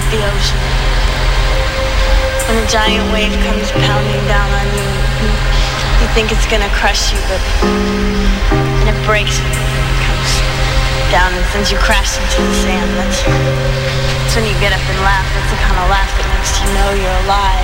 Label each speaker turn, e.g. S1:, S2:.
S1: the ocean. When a giant wave comes pounding down on you, you think it's gonna crush you, but and it breaks you, it comes down and sends you crashing to the sand. That's when you get up and laugh. That's the kind of laugh that makes you know you're alive.